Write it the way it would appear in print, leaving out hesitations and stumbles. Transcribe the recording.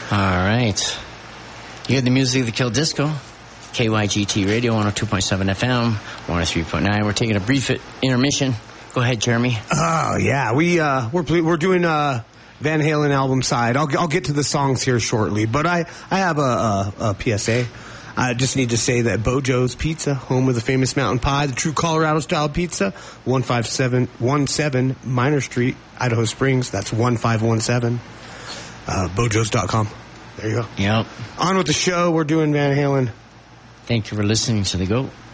All right. You had the music of the Kill Disco. KYGT Radio, 102.7 FM, 103.9. We're taking a brief intermission. Go ahead, Jeremy. Oh, yeah. We're doing Van Halen album side. I'll get to the songs here shortly, but I have a PSA. I just need to say that Bojo's Pizza, home of the famous mountain pie, the true Colorado-style pizza, 15717 Minor Street, Idaho Springs. That's 1517. Bojos.com. There you go. Yep. On with the show. We're doing Van Halen. Thank you for listening to The GOAT.